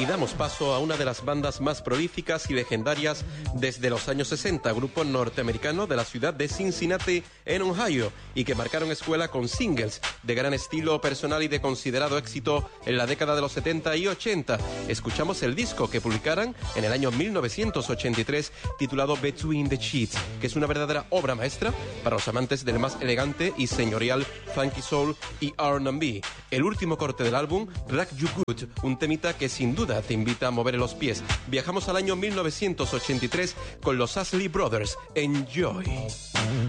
Y damos paso a una de las bandas más prolíficas y legendarias desde los años 60, grupo norteamericano de la ciudad de Cincinnati, en Ohio, y que marcaron escuela con singles de gran estilo personal y de considerado éxito en la década de los 70 y 80. Escuchamos el disco que publicaron en el año 1983, titulado Between the Sheets, que es una verdadera obra maestra para los amantes del más elegante y señorial funky soul y R&B. El último corte del álbum, Rock You Good, un temita que sin duda te invita a mover los pies. Viajamos al año 1983 con los Isley Brothers. Enjoy.